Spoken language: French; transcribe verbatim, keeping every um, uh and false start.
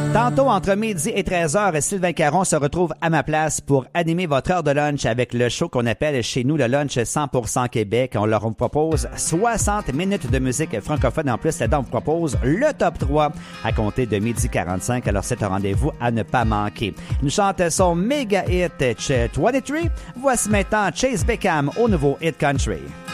Tantôt, entre midi et treize heures, Sylvain Caron se retrouve à ma place pour animer votre heure de lunch avec le show qu'on appelle chez nous le lunch cent pour cent Québec. On leur propose soixante minutes de musique francophone. En plus, là-dedans, on vous propose le top trois à compter de midi quarante-cinq. Alors, c'est un rendez-vous à ne pas manquer. Nous chante son méga hit vingt-trois. Voici maintenant Chase Beckham au nouveau Hit Country.